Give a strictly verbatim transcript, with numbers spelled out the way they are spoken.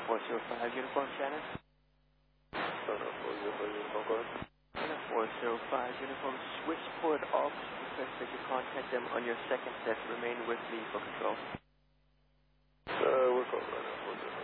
four zero five Uniform Shannon. Center four zero five Uniform, go ahead. Center four zero five Uniform, switchboard off. Request that you contact them on your second set. Remain with me for control. Uh, we're close right now, four zero five.